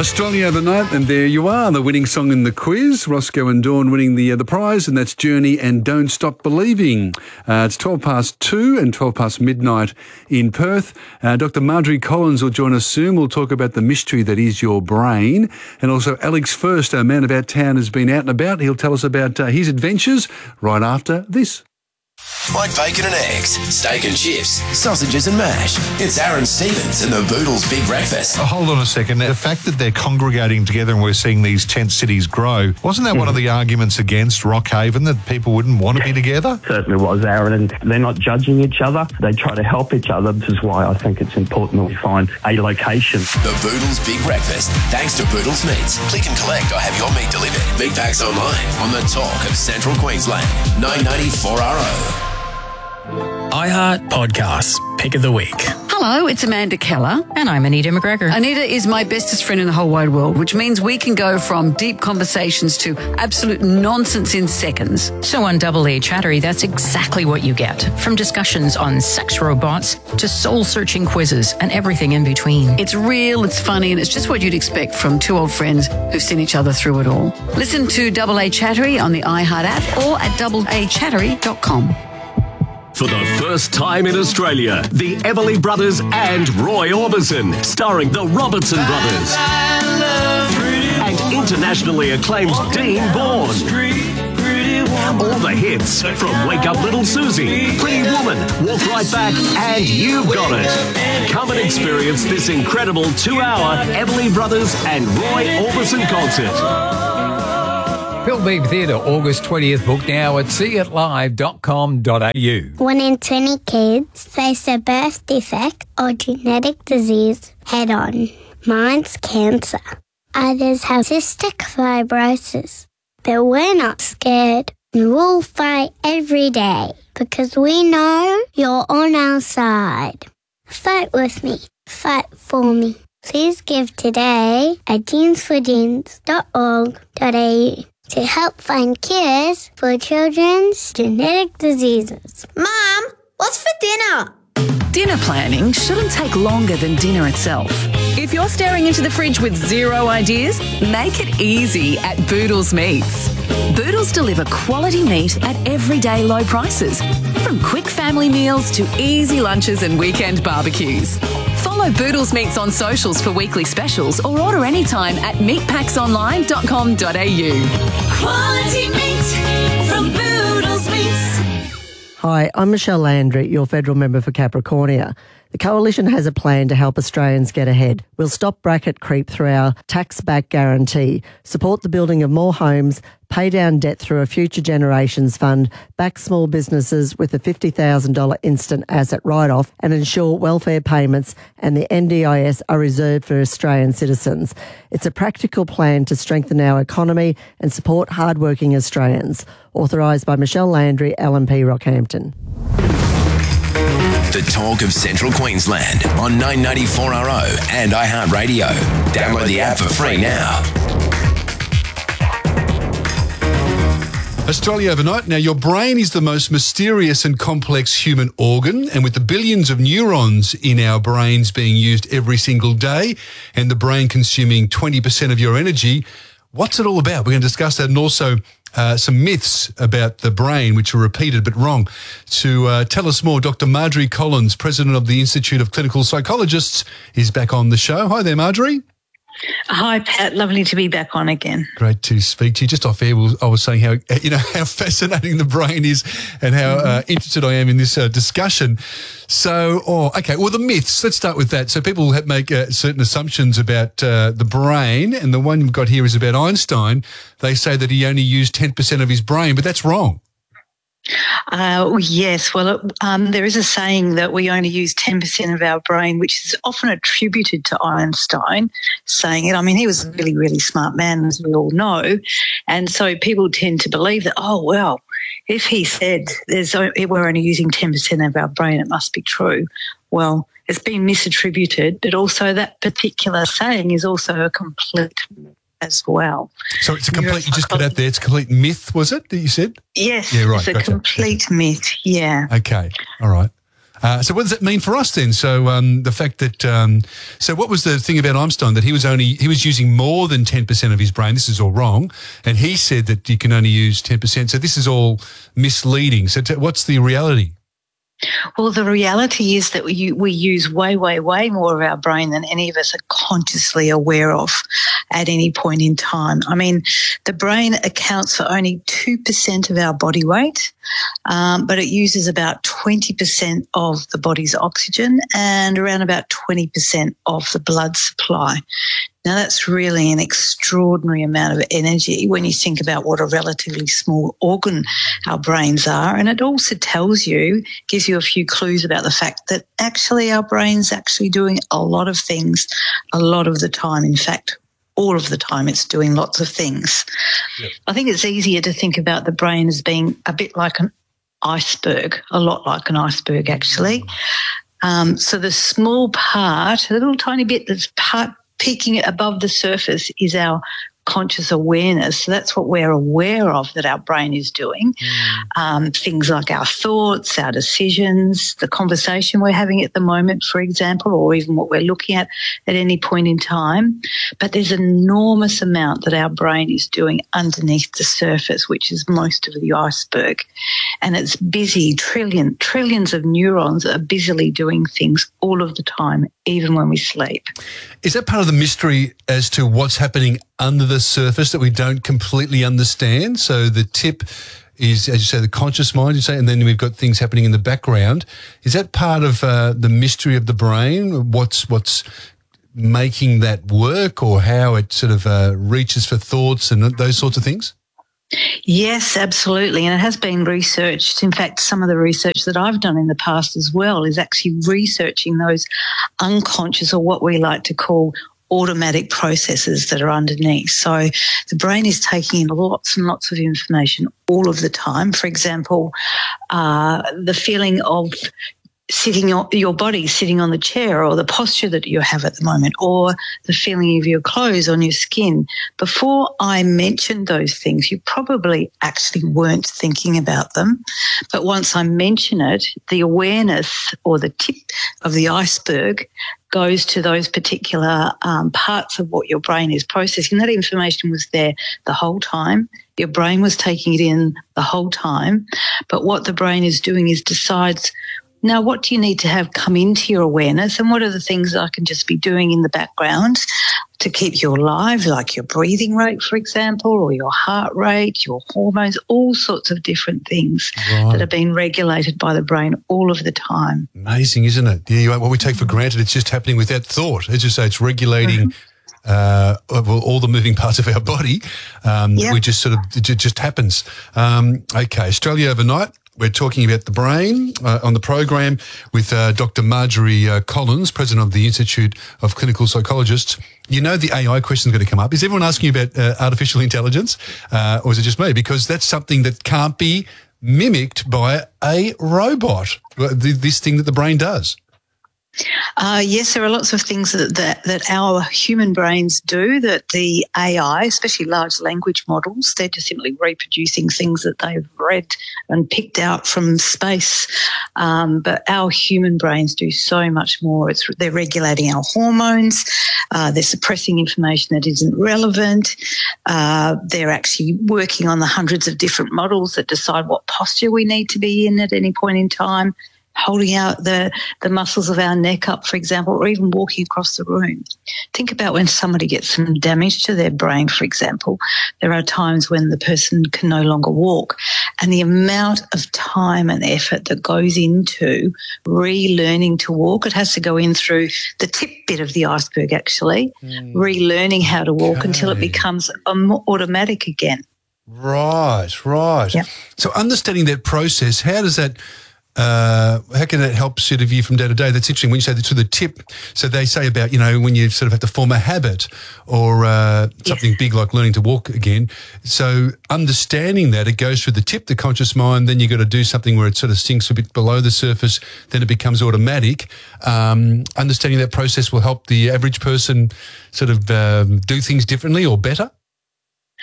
Australia Overnight, and there you are, the winning song in the quiz. Roscoe and Dawn winning the prize, and that's Journey and Don't Stop Believing. It's 2 and 12 past midnight in Perth. Dr. Marjorie Collins will join us soon. We'll talk about the mystery that is your brain. And also Alex First, our man about town, has been out and about. He'll tell us about his adventures right after this. Like bacon and eggs, steak and chips, sausages and mash. It's Aaron Stevens and the Boodles Big Breakfast. Hold on a second. The fact that they're congregating together and we're seeing these tent cities grow, wasn't that one of the arguments against Rockhaven, that people wouldn't want to be together? Certainly was, Aaron, and they're not judging each other. They try to help each other. This is why I think it's important that we find a location. The Boodles Big Breakfast, thanks to Boodles Meats. Click and collect or have your meat delivered. Meat packs online on the talk of Central Queensland. 994RO. iHeart Podcasts, Pick of the Week. Hello, it's Amanda Keller. And I'm Anita McGregor. Anita is my bestest friend in the whole wide world, which means we can go from deep conversations to absolute nonsense in seconds. So on Double A Chattery, that's exactly what you get. From discussions on sex robots to soul-searching quizzes and everything in between. It's real, it's funny, and it's just what you'd expect from two old friends who've seen each other through it all. Listen to Double A Chattery on the iHeart app or at doubleachattery.com. For the first time in Australia, the Everly Brothers and Roy Orbison, starring the Robertson Brothers. And internationally acclaimed Dean Bourne. All the hits from Wake Up Little Susie, Pretty Woman, Walk Right Back, and You've Got It. Come and experience this incredible 2-hour Everly Brothers and Roy Orbison concert. Pilbeam Theatre, August 20th. Book now at seeitlive.com.au. 1 in 20 kids face a birth defect or genetic disease head on. Mine's cancer. Others have cystic fibrosis. But we're not scared. We'll fight every day because we know you're on our side. Fight with me. Fight for me. Please give today at genesforgenes.org.au. to help find cures for children's genetic diseases. Mum, what's for dinner? Dinner planning shouldn't take longer than dinner itself. If you're staring into the fridge with zero ideas, make it easy at Boodles Meats. Boodles deliver quality meat at everyday low prices, from quick family meals to easy lunches and weekend barbecues. Follow Boodles Meats on socials for weekly specials or order anytime at meatpacksonline.com.au. Quality meat from Boodles Meats. Hi, I'm Michelle Landry, your federal member for Capricornia. The Coalition has a plan to help Australians get ahead. We'll stop bracket creep through our tax-back guarantee, support the building of more homes, pay down debt through a Future Generations Fund, back small businesses with a $50,000 instant asset write-off, and ensure welfare payments and the NDIS are reserved for Australian citizens. It's a practical plan to strengthen our economy and support hard-working Australians. Authorised by Michelle Landry, LNP Rockhampton. The talk of Central Queensland on 994RO and iHeartRadio. Download the app for free now. Australia Overnight. Now, your brain is the most mysterious and complex human organ, and with the billions of neurons in our brains being used every single day and the brain consuming 20% of your energy, what's it all about? We're going to discuss that, and also some myths about the brain, which are repeated but wrong. To tell us more, Dr. Marjorie Collins, President of the Institute of Clinical Psychologists, is back on the show. Hi there, Marjorie. Hi, Pat. Lovely to be back on again. Great to speak to you. Just off air, I was saying how fascinating the brain is and how interested I am in this discussion. So, the myths. Let's start with that. So people make certain assumptions about the brain, and the one you've got here is about Einstein. They say that he only used 10% of his brain, but that's wrong. Yes. Well, there is a saying that we only use 10% of our brain, which is often attributed to Einstein saying it. I mean, he was a really, really smart man, as we all know. And so people tend to believe that, if he said we're only using 10% of our brain, it must be true. Well, it's been misattributed, but also that particular saying is also a complete as well. So it's a complete, you just got out there, it's a complete myth, was it, that you said? Yes, yeah, right, it's a complete myth, yeah. Okay, all right. So what does that mean for us then? So the fact that so what was the thing about Einstein, that he was using more than 10% of his brain? This is all wrong, and he said that you can only use 10%. So this is all misleading. So what's the reality? Well, the reality is that we use way, way, way more of our brain than any of us are consciously aware of at any point in time. I mean, the brain accounts for only 2% of our body weight, but it uses about 20% of the body's oxygen and around about 20% of the blood supply. Now, that's really an extraordinary amount of energy when you think about what a relatively small organ our brains are. And it also gives you a few clues about the fact that actually our brain's actually doing a lot of things a lot of the time. In fact, all of the time it's doing lots of things. Yep. I think it's easier to think about the brain as being a bit like an iceberg, a lot like an iceberg actually. So the small part, a little tiny bit that's peeking above the surface is our conscious awareness. So that's what we're aware of that our brain is doing. Things like our thoughts, our decisions, the conversation we're having at the moment, for example, or even what we're looking at any point in time. But there's an enormous amount that our brain is doing underneath the surface, which is most of the iceberg. And it's busy, trillions of neurons are busily doing things all of the time, even when we sleep. Is that part of the mystery as to what's happening under the surface that we don't completely understand? So the tip is, as you say, the conscious mind, you say, and then we've got things happening in the background. Is that part of the mystery of the brain? What's making that work, or how it sort of reaches for thoughts and those sorts of things? Yes, absolutely. And it has been researched. In fact, some of the research that I've done in the past as well is actually researching those unconscious, or what we like to call automatic processes that are underneath. So the brain is taking in lots and lots of information all of the time. For example, the feeling of your body sitting on the chair, or the posture that you have at the moment, or the feeling of your clothes on your skin. Before I mentioned those things, you probably actually weren't thinking about them. But once I mention it, the awareness, or the tip of the iceberg, goes to those particular parts of what your brain is processing. That information was there the whole time. Your brain was taking it in the whole time. But what the brain is doing is decides, now, what do you need to have come into your awareness, and what are the things that I can just be doing in the background to keep you alive, like your breathing rate, for example, or your heart rate, your hormones, all sorts of different things that are being regulated by the brain all of the time. Amazing, isn't it? Yeah, what we take for granted, it's just happening without thought. As you say, it's regulating all the moving parts of our body. We just sort of, it just happens. Okay, Australia Overnight. We're talking about the brain on the program with Dr. Marjorie Collins, President of the Institute of Clinical Psychologists. You know the AI question is going to come up. Is everyone asking you about artificial intelligence, or is it just me? Because that's something that can't be mimicked by a robot, this thing that the brain does. Yes, there are lots of things that our human brains do that the AI, especially large language models, they're just simply reproducing things that they've read and picked out from space. But our human brains do so much more. They're regulating our hormones. They're suppressing information that isn't relevant. They're actually working on the hundreds of different models that decide what posture we need to be in at any point in time, holding out the muscles of our neck up, for example, or even walking across the room. Think about when somebody gets some damage to their brain, for example. There are times when the person can no longer walk, and the amount of time and effort that goes into relearning to walk, it has to go in through the tip bit of the iceberg, actually, relearning how to walk until it becomes automatic again. Right. Yep. So understanding that process, how does that... how can that help sort of you from day to day? That's interesting when you say to the tip. So they say about, when you sort of have to form a habit or something big like learning to walk again. So understanding that, it goes through the tip, the conscious mind, then you've got to do something where it sort of sinks a bit below the surface, then it becomes automatic. Understanding that process will help the average person sort of do things differently or better?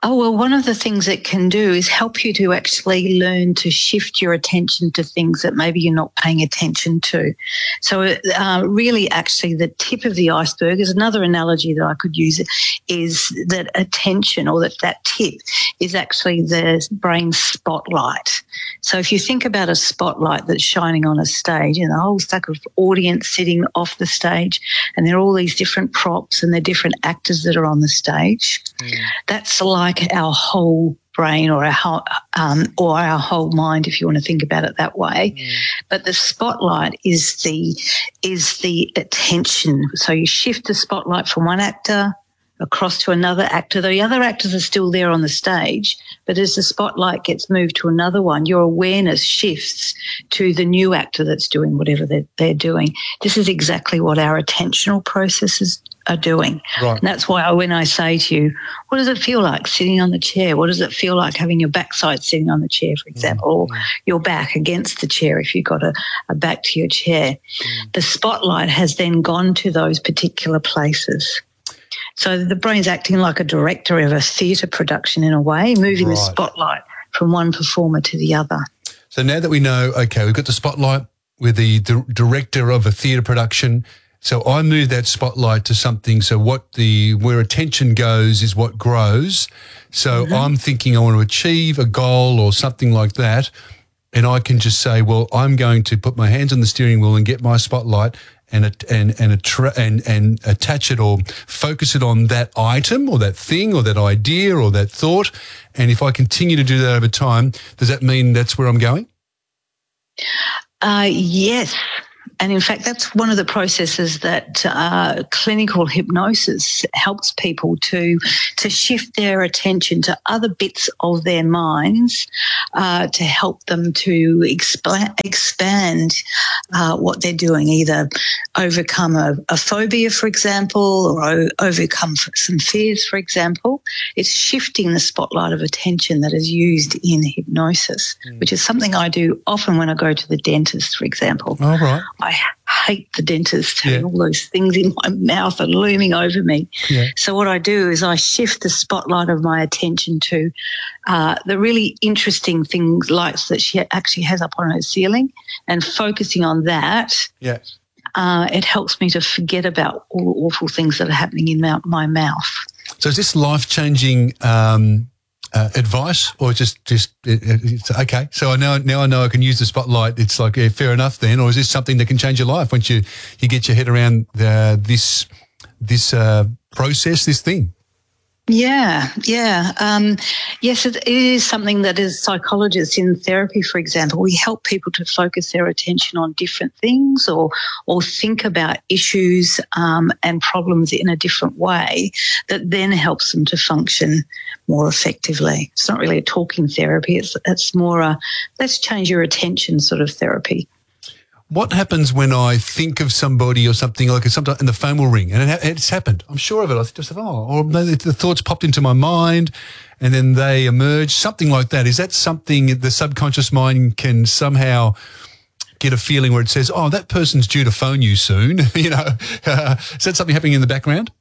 Oh, well, one of the things it can do is help you to actually learn to shift your attention to things that maybe you're not paying attention to. So really, actually, the tip of the iceberg is another analogy that I could use, is that attention, or that tip is actually the brain spotlight. So if you think about a spotlight that's shining on a stage and a whole stack of audience sitting off the stage, and there are all these different props and the different actors that are on the stage, that's like our whole brain, or our whole mind, if you want to think about it that way. But the spotlight is the attention. So you shift the spotlight from one actor across to another actor. The other actors are still there on the stage, but as the spotlight gets moved to another one, your awareness shifts to the new actor that's doing whatever they're doing. This is exactly what our attentional processes are doing. Right. And that's why when I say to you, what does it feel like sitting on the chair? What does it feel like having your backside sitting on the chair, for example, or your back against the chair if you've got a back to your chair? The spotlight has then gone to those particular places. So the brain's acting like a director of a theatre production in a way, moving the spotlight from one performer to the other. So now that we know, okay, we've got the spotlight with the director of a theatre production. So I move that spotlight to something. So where attention goes is what grows. So I'm thinking I want to achieve a goal or something like that. And I can just say, well, I'm going to put my hands on the steering wheel and get my spotlight and attach it or focus it on that item or that thing or that idea or that thought. And if I continue to do that over time, does that mean that's where I'm going? Yes. And in fact, that's one of the processes that clinical hypnosis helps people to shift their attention to other bits of their minds to help them to expand what they're doing, either overcome a phobia, for example, or overcome some fears, for example. It's shifting the spotlight of attention that is used in hypnosis, which is something I do often when I go to the dentist, for example. All right. I hate the dentist having all those things in my mouth and looming over me. Yeah. So what I do is I shift the spotlight of my attention to the really interesting lights that she actually has up on her ceiling, and focusing on that. Yeah. It helps me to forget about all the awful things that are happening in my mouth. So is this life-changing advice, or just it's okay? So now I know I can use the spotlight. It's like, yeah, fair enough then. Or is this something that can change your life once you get your head around this process, this thing? Yeah. Yes, it is something that as psychologists in therapy, for example, we help people to focus their attention on different things or think about issues and problems in a different way that then helps them to function more effectively. It's not really a talking therapy. It's more a let's change your attention sort of therapy. What happens when I think of somebody or something, like sometimes, and the phone will ring, and it's happened. I'm sure of it. I just or the thoughts popped into my mind, and then they emerge, something like that. Is that something the subconscious mind can somehow get a feeling where it says, "Oh, that person's due to phone you soon"? Is that something happening in the background?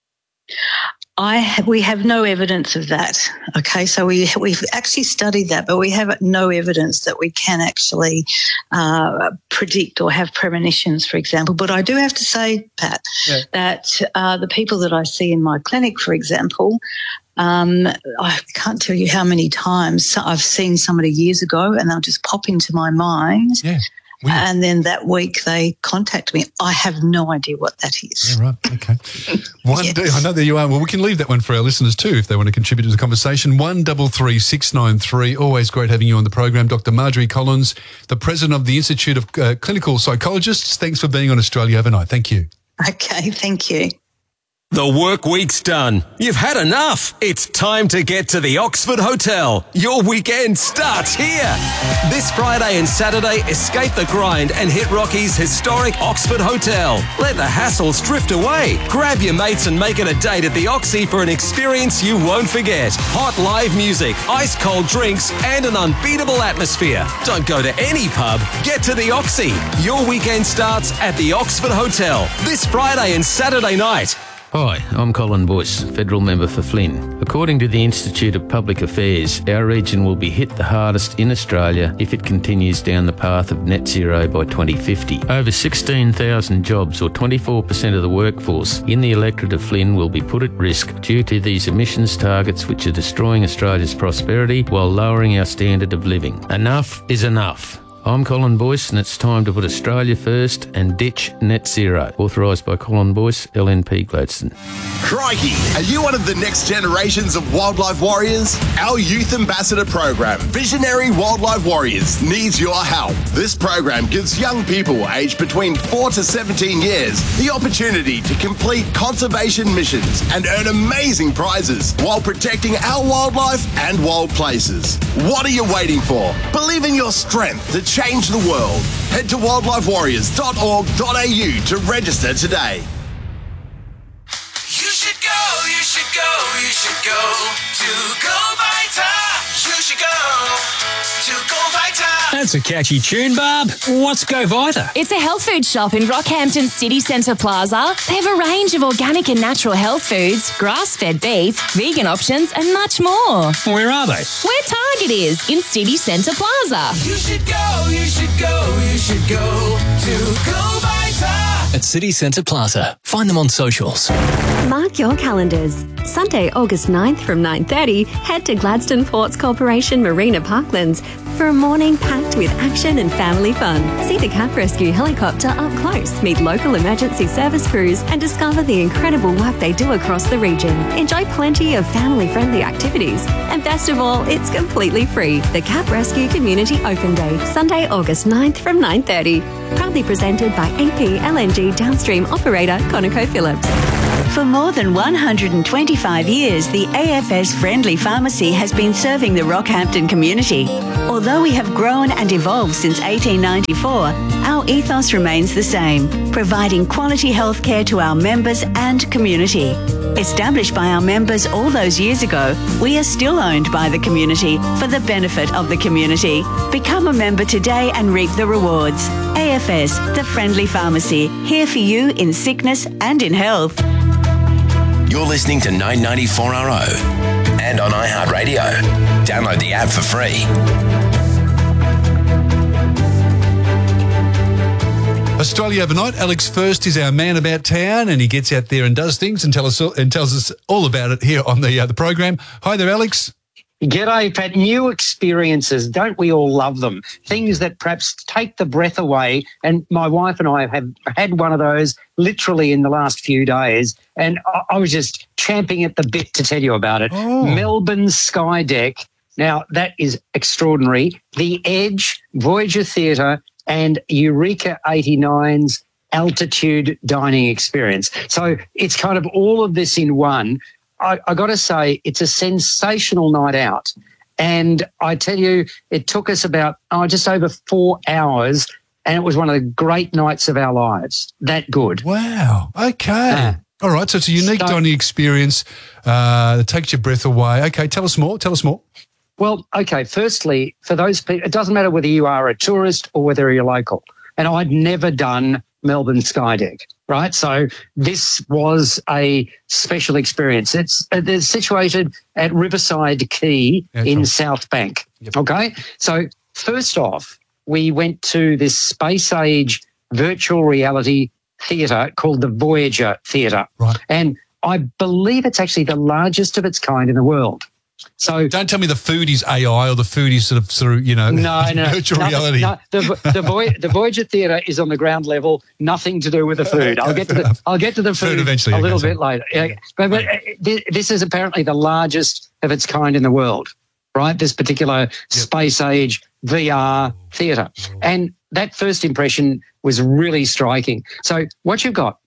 We have no evidence of that. Okay, so we've actually studied that, but we have no evidence that we can actually predict or have premonitions, for example. But I do have to say, Pat, that the people that I see in my clinic, for example, I can't tell you how many times I've seen somebody years ago, and they'll just pop into my mind. Yeah. Weird. And then that week they contact me. I have no idea what that is. Yeah, right. Okay. I know there you are. Well, we can leave that one for our listeners too if they want to contribute to the conversation. 133 693. Always great having you on the program. Dr. Marjorie Collins, the president of the Institute of Clinical Psychologists. Thanks for being on Australia Overnight. Thank you. Okay, thank you. The work week's done. You've had enough. It's time to get to the Oxford Hotel. Your weekend starts here. This Friday and Saturday, escape the grind and hit Rocky's historic Oxford Hotel. Let the hassles drift away. Grab your mates and make it a date at the Oxy for an experience you won't forget. Hot live music, ice cold drinks, and an unbeatable atmosphere. Don't go to any pub. Get to the Oxy. Your weekend starts at the Oxford Hotel this Friday and Saturday night. Hi, I'm Colin Boyce, Federal Member for Flynn. According to the Institute of Public Affairs, our region will be hit the hardest in Australia if it continues down the path of net zero by 2050. Over 16,000 jobs, or 24% of the workforce, in the electorate of Flynn will be put at risk due to these emissions targets which are destroying Australia's prosperity while lowering our standard of living. Enough is enough. I'm Colin Boyce, and it's time to put Australia first and ditch net zero. Authorised by Colin Boyce, LNP Gladstone. Crikey, are you one of the next generations of wildlife warriors? Our Youth Ambassador program, Visionary Wildlife Warriors, needs your help. This program gives young people aged between 4 to 17 years the opportunity to complete conservation missions and earn amazing prizes while protecting our wildlife and wild places. What are you waiting for? Believe in your strength to change the world. Head to wildlifewarriors.org.au to register today. You should go to Go Vita. You should go to Go Vita. That's a catchy tune, Barb. What's Go Vita? It's a health food shop in Rockhampton City Centre Plaza. They have a range of organic and natural health foods, grass-fed beef, vegan options and much more. Where are they? Where Target is, in City Centre Plaza. You should go to Go Vita. At City Centre Plaza. Find them on socials. Mark your calendars. Sunday, August 9th from 9:30, head to Gladstone Ports Corporation Marina Parklands for a morning packed with action and family fun. See the Cap Rescue helicopter up close, meet local emergency service crews and discover the incredible work they do across the region. Enjoy plenty of family-friendly activities. And best of all, it's completely free. The Cap Rescue Community Open Day, Sunday, August 9th from 9:30. Proudly presented by AP LNG Downstream Operator ConocoPhillips. For more than 125 years, the AFS Friendly Pharmacy has been serving the Rockhampton community. Although we have grown and evolved since 1894, our ethos remains the same, providing quality healthcare to our members and community. Established by our members all those years ago, we are still owned by the community for the benefit of the community. Become a member today and reap the rewards. AFS, the Friendly Pharmacy, here for you in sickness and in health. You're listening to 994RO and on iHeartRadio. Download the app for free. Australia Overnight. Alex First is our man about town, and he gets out there and does things and tells us all about it here on the program. Hi there, Alex. G'day, Pat. New experiences, don't we all love them? Things that perhaps take the breath away. And my wife and I have had one of those literally in the last few days. And I was just champing at the bit to tell you about it. Oh. Melbourne Sky Deck. Now, that is extraordinary. The Edge, Voyager Theatre and Eureka 89's altitude dining experience. So it's kind of all of this in one. I got to say, it's a sensational night out. And I tell you, it took us about just over 4 hours, and it was one of the great nights of our lives. That good. Wow. Okay. All right. So it's a unique dining experience that takes your breath away. Okay. Tell us more. Well, okay. Firstly, for those people, it doesn't matter whether you are a tourist or whether you're local. And I'd never done Melbourne Sky Deck, right? So this was a special experience. It's situated at Riverside Quay in South Bank, okay? So first off, we went to this space age virtual reality theatre called the Voyager Theatre. Right. And I believe it's actually the largest of its kind in the world. So don't tell me the food is AI or the food is sort of virtual reality. No, the Voyager Theatre is on the ground level. Nothing to do with the food. I'll get to the food eventually, a little bit later. Yeah. But this is apparently the largest of its kind in the world, right? This particular space age VR theatre, and that first impression was really striking. So what you've got,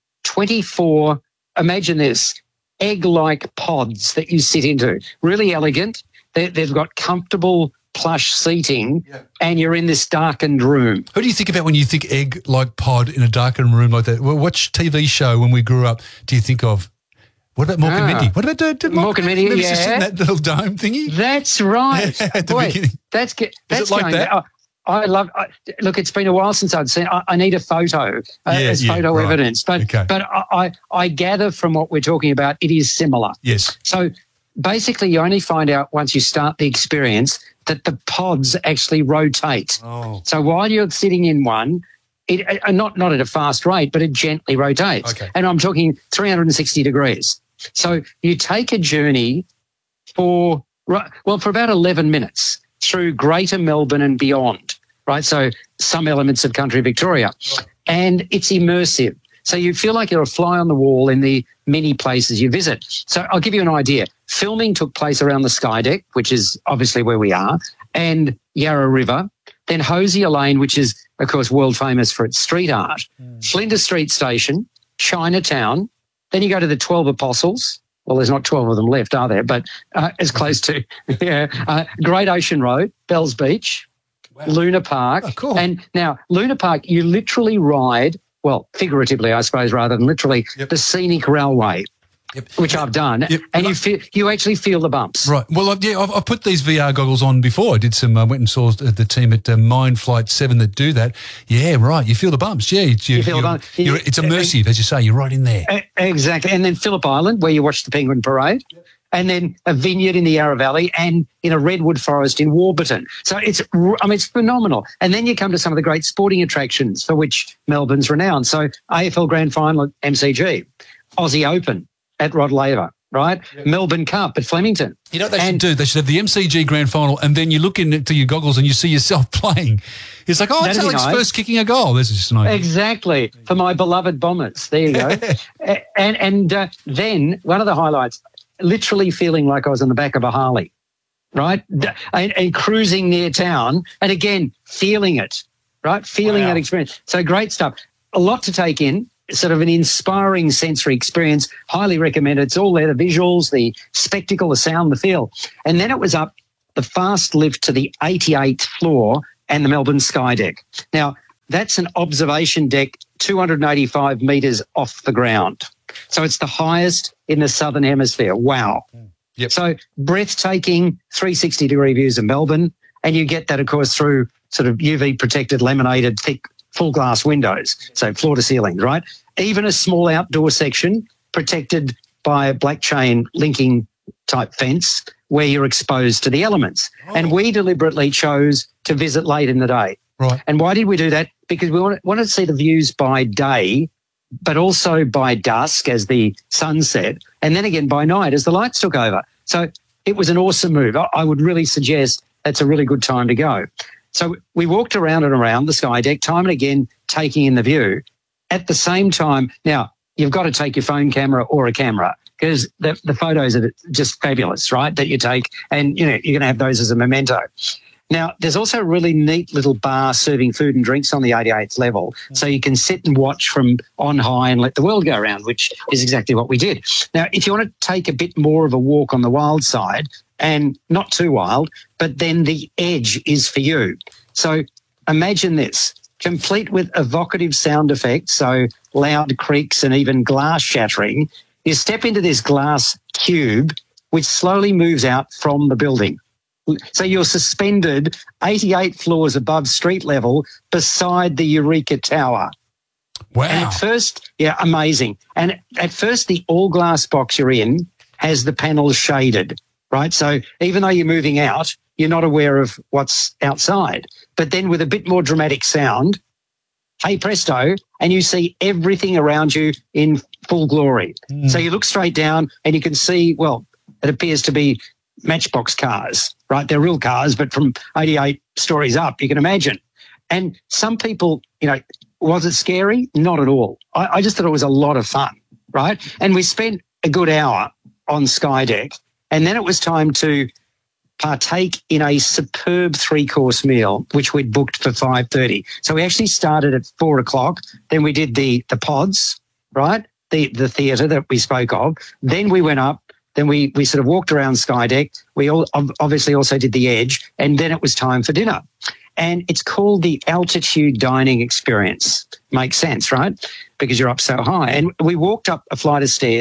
24. Imagine this. Egg-like pods that you sit into, really elegant. They've got comfortable plush seating, and you're in this darkened room. What do you think about when you think egg-like pod in a darkened room like that? Well, which TV show when we grew up do you think of? What about Mork and Mindy? What about Mork and Mindy? Just in that little dome thingy? That's right. At the Boy, beginning. That's Is it like going that? back. Look, it's been a while since I've seen. I need a photo as photo evidence, but I gather from what we're talking about, it is similar. Yes. So basically, you only find out once you start the experience that the pods actually rotate. Oh. So while you're sitting in one, it not at a fast rate, but it gently rotates. Okay. And I'm talking 360 degrees. So you take a journey for about 11 minutes through Greater Melbourne and beyond, right? So some elements of country Victoria. Right. And it's immersive. So you feel like you're a fly on the wall in the many places you visit. So I'll give you an idea. Filming took place around the Skydeck, which is obviously where we are, and Yarra River, then Hosier Lane, which is, of course, world famous for its street art, Flinders Street Station, Chinatown, then you go to the 12 Apostles. Well, there's not 12 of them left, are there? But as close to, Great Ocean Road, Bells Beach, Luna Park. Oh, cool. And now, Luna Park, you literally ride, well, figuratively, I suppose, rather than literally, the scenic railway. Which I've done, and you actually feel the bumps. Right. Well, I've put these VR goggles on before. I did some. Went and saw the team at Mind Flight 7 that do that. Yeah, right. You feel the bumps. Yeah, you feel the bumps. It's immersive, as you say. You're right in there. Exactly. And then Phillip Island, where you watch the penguin parade, and then a vineyard in the Yarra Valley, and in a redwood forest in Warburton. So it's phenomenal. And then you come to some of the great sporting attractions for which Melbourne's renowned. So AFL Grand Final at MCG, Aussie Open at Rod Laver, right? Yep. Melbourne Cup at Flemington. You know what they should do? They should have the MCG Grand Final, and then you look into your goggles and you see yourself playing. It's like, it's Alex first kicking a goal. This is just an idea. Exactly. For my beloved Bombers. There you go. and then one of the highlights, literally feeling like I was on the back of a Harley, right? And cruising near town, and again, feeling it, right? Feeling that experience. So great stuff. A lot to take in. Sort of an inspiring sensory experience. Highly recommended. It's all there, the visuals, the spectacle, the sound, the feel. And then it was up the fast lift to the 88th floor and the Melbourne Skydeck. Now, that's an observation deck 285 metres off the ground. So it's the highest in the Southern Hemisphere. Wow. Yep. So breathtaking 360-degree views of Melbourne. And you get that, of course, through sort of UV-protected, laminated, thick, full glass windows, so floor to ceiling, right? Even a small outdoor section protected by a black chain linking type fence where you're exposed to the elements. Oh. And we deliberately chose to visit late in the day. Right. And why did we do that? Because we wanted to see the views by day, but also by dusk as the sun set, and then again by night as the lights took over. So it was an awesome move. I would really suggest that's a really good time to go. So we walked around and around the Skydeck, time and again, taking in the view. At the same time, now, you've got to take your phone camera or a camera because the photos are just fabulous, right, that you take. And, you're going to have those as a memento. Now, there's also a really neat little bar serving food and drinks on the 88th level. So you can sit and watch from on high and let the world go around, which is exactly what we did. Now, if you want to take a bit more of a walk on the wild side, and not too wild, but then the edge is for you. So imagine this, complete with evocative sound effects, so loud creaks and even glass shattering. You step into this glass cube, which slowly moves out from the building. So you're suspended 88 floors above street level beside the Eureka Tower. Wow. And at first, amazing. And at first, the all-glass box you're in has the panels shaded. Right. So even though you're moving out, you're not aware of what's outside. But then with a bit more dramatic sound, hey presto, and you see everything around you in full glory. So you look straight down and you can see, well, it appears to be matchbox cars, right? They're real cars, but from 88 stories up, you can imagine. And some people, was it scary? Not at all. I just thought it was a lot of fun, right? And we spent a good hour on Skydeck. And then it was time to partake in a superb 3-course meal, which we'd booked for 5:30. So we actually started at 4 o'clock. Then we did the pods, right? The theatre that we spoke of. Then we went up. Then we sort of walked around Skydeck. We obviously also did the edge. And then it was time for dinner. And it's called the altitude dining experience. Makes sense, right? Because you're up so high. And we walked up a flight of stairs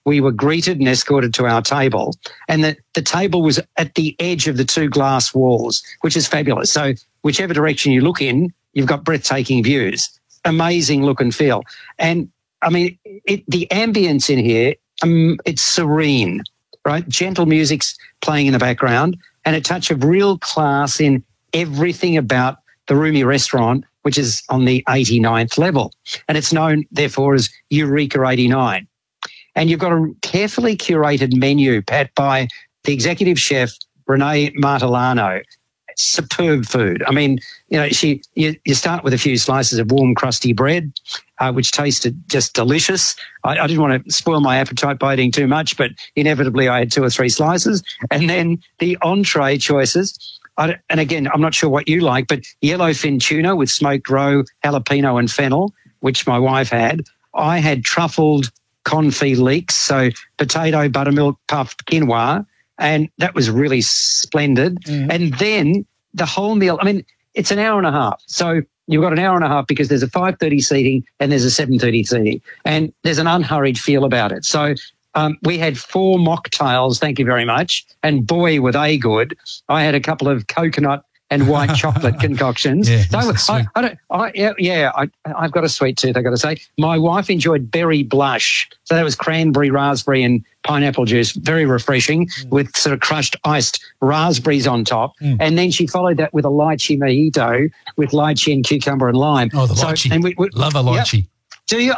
we were greeted and escorted to our table, and the table was at the edge of the two glass walls, which is fabulous. So whichever direction you look in, you've got breathtaking views, amazing look and feel. And I mean, the ambience in here, it's serene, right? Gentle music's playing in the background and a touch of real class in everything about the Rumi restaurant, which is on the 89th level. And it's known, therefore, as Eureka 89. And you've got a carefully curated menu, Pat, by the executive chef, Renee Martellano. Superb food. I mean, you know, you start with a few slices of warm, crusty bread, which tasted just delicious. I didn't want to spoil my appetite by eating too much, but inevitably I had 2 or 3 slices. And then the entree choices. And again, I'm not sure what you like, but yellowfin tuna with smoked roe, jalapeno and fennel, which my wife had. I had truffled confit leeks, so potato, buttermilk, puffed quinoa, and that was really splendid. And then the whole meal, I mean, it's an hour and a half. So you've got an hour and a half because there's a 5:30 seating and there's a 7:30 seating, and there's an unhurried feel about it. So we had 4 mocktails, thank you very much, and boy, were they good. I had a couple of coconut and white chocolate concoctions. Yeah, I've got a sweet tooth, I've got to say. My wife enjoyed berry blush. So that was cranberry, raspberry and pineapple juice, very refreshing, with sort of crushed iced raspberries on top. And then she followed that with a lychee mojito with lychee and cucumber and lime. Oh, the lychee. And we love a lychee. Yep. Do you?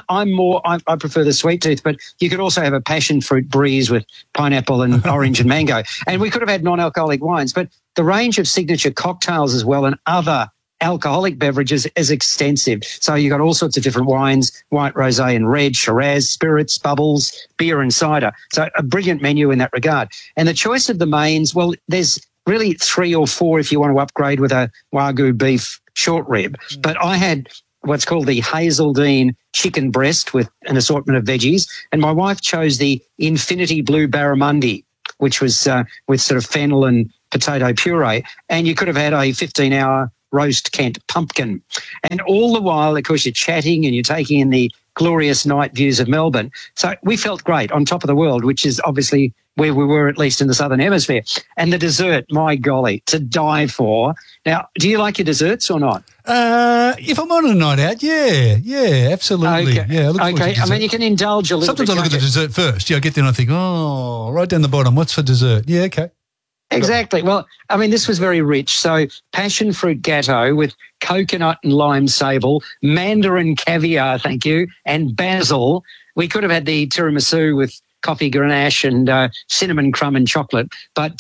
I prefer the sweet tooth, but you could also have a passion fruit breeze with pineapple and orange and mango. And we could have had non-alcoholic wines, but the range of signature cocktails as well and other alcoholic beverages is extensive. So you've got all sorts of different wines, white, rosé and red, Shiraz, spirits, bubbles, beer and cider. So a brilliant menu in that regard. And the choice of the mains, well, there's really 3 or 4 if you want to upgrade with a Wagyu beef short rib. But I had what's called the Hazeldean chicken breast with an assortment of veggies. And my wife chose the Infinity Blue Barramundi, which was with sort of fennel and potato puree. And you could have had a 15-hour roast Kent pumpkin. And all the while, of course, you're chatting and you're taking in the glorious night views of Melbourne. So we felt great on top of the world, which is obviously where we were, at least in the Southern Hemisphere. And the dessert, my golly, to die for. Now, do you like your desserts or not? If I'm on a night out, yeah, absolutely. Okay. Yeah, I look forward to Okay, I dessert. mean, you can indulge a little Sometimes bit. I look at the dessert first. Yeah, I get there and I think, oh, right down the bottom, what's for dessert? Yeah, okay. Exactly. Well, I mean, this was very rich. So passion fruit gatto with coconut and lime sable, mandarin caviar, thank you, and basil. We could have had the tiramisu with coffee ganache and cinnamon crumb and chocolate, but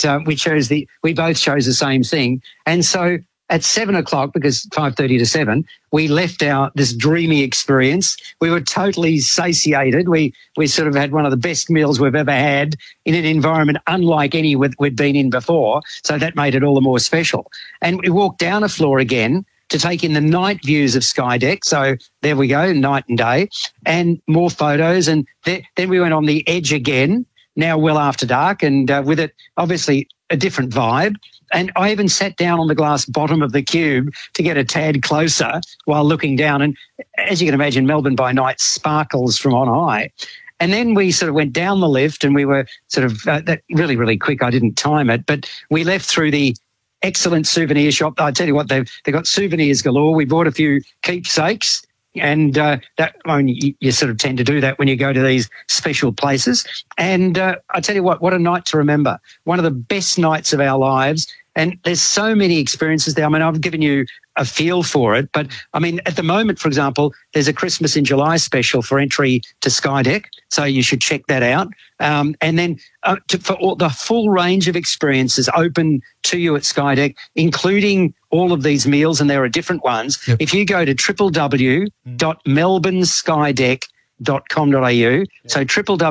we both chose the same thing. And so at 7 o'clock, because 5:30 to 7, we left this dreamy experience. We were totally satiated. We sort of had one of the best meals we've ever had in an environment unlike any we'd been in before. So that made it all the more special. And we walked down a floor again to take in the night views of Skydeck. So there we go, night and day, and more photos. And then we went on the edge again, now well after dark, and with it, obviously, a different vibe. And I even sat down on the glass bottom of the cube to get a tad closer while looking down. And as you can imagine, Melbourne by night sparkles from on high. And then we sort of went down the lift and we were sort of that really, really quick. I didn't time it, but we left through the excellent souvenir shop. I tell you what, they've got souvenirs galore. We bought a few keepsakes. And you sort of tend to do that when you go to these special places. And I tell you what a night to remember. One of the best nights of our lives. And there's so many experiences there. I mean, I've given you a feel for it. But, I mean, at the moment, for example, there's a Christmas in July special for entry to Skydeck. So you should check that out. And then for all the full range of experiences open to you at Skydeck, including all of these meals, and there are different ones. Yep. If you go to www.melbourneskydeck.com.au, so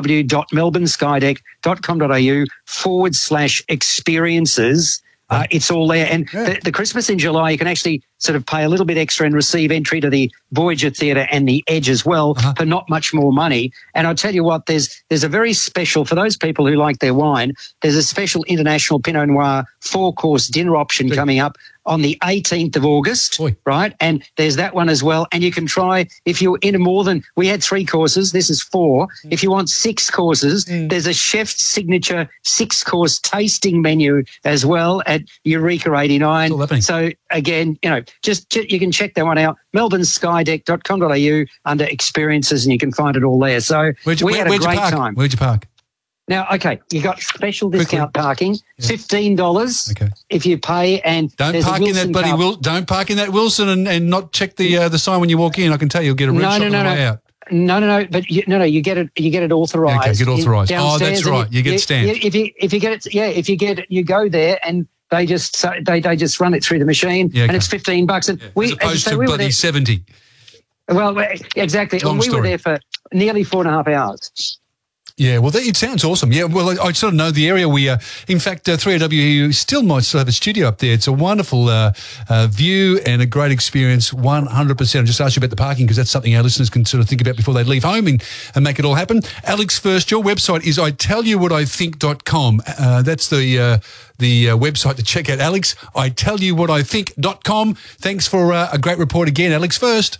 www.melbourneskydeck.com.au/experiences. It's all there. And the Christmas in July, you can actually sort of pay a little bit extra and receive entry to the Voyager Theatre and the Edge as well for not much more money. And I'll tell you what, there's a very special, for those people who like their wine, there's a special international Pinot Noir 4-course dinner option coming up on the 18th of August, right? And there's that one as well. And you can try, if you're into more than, we had 3 courses, this is 4. If you want 6 courses, there's a chef's signature 6-course tasting menu as well at Eureka 89. So again, just you can check that one out, melbourneskydeck.com.au under experiences, and you can find it all there. So we had a great time. Where'd you park? Now, okay, you got special discount parking, $15 if you pay, and don't park in that bloody don't park in that Wilson and not check the sign when you walk in. I can tell you'll get a red shot on the way out. No. But you get it authorised. Okay, get authorised. Oh, that's right. You get stamped. If you go there and they just run it through the machine, and it's $15. And as opposed to bloody 70. Well, exactly. Long and we story. were there for nearly 4.5 hours. Yeah, well, it sounds awesome. Yeah, well, I sort of know the area. In fact, 3AW still might have a studio up there. It's a wonderful view and a great experience, 100%. I'll just ask you about the parking because that's something our listeners can sort of think about before they leave home and make it all happen. Alex, first, your website is itellyouwhatithink.com. That's the website to check out. Alex, itellyouwhatithink.com. Thanks for a great report again, Alex. First.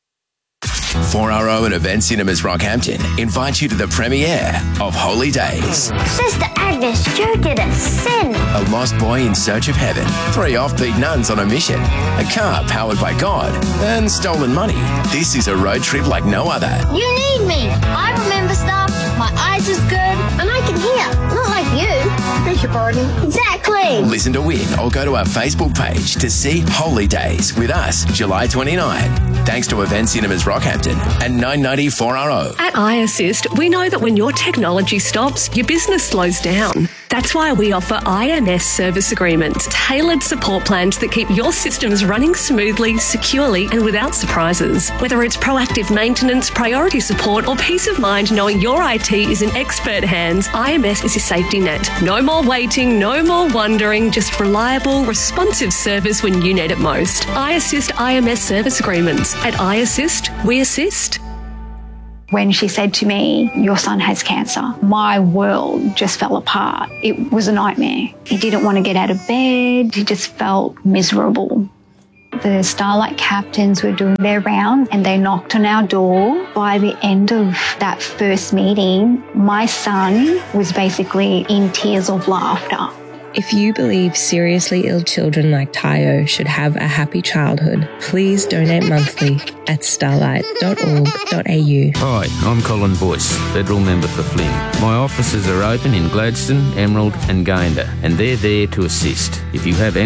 4RO and Event Cinemas Rockhampton invite you to the premiere of Holy Days. Sister Agnes, you did a sin. A lost boy in search of heaven, 3 offbeat nuns on a mission, a car powered by God, and stolen money. This is a road trip like no other. You need me. I remember stuff. My eyes is good, and I can hear. Not like you. Beg your pardon. Exactly. Listen to win or go to our Facebook page to see Holy Days with us, July 29. Thanks to Event Cinemas Rockhampton and 990 4RO. At iAssist, we know that when your technology stops, your business slows down. That's why we offer IMS service agreements, tailored support plans that keep your systems running smoothly, securely, and without surprises. Whether it's proactive maintenance, priority support, or peace of mind knowing your IT is in expert hands, IMS is your safety net. No more waiting, no more wondering, just reliable, responsive service when you need it most. iAssist IMS service agreements. At iAssist, we assist. When she said to me, your son has cancer, my world just fell apart. It was a nightmare. He didn't want to get out of bed. He just felt miserable. The Starlight captains were doing their round and they knocked on our door. By the end of that first meeting, my son was basically in tears of laughter. If you believe seriously ill children like Tayo should have a happy childhood, please donate monthly at starlight.org.au. Hi, I'm Colin Boyce, Federal Member for Flynn. My offices are open in Gladstone, Emerald and Gayndah, and they're there to assist. If you have any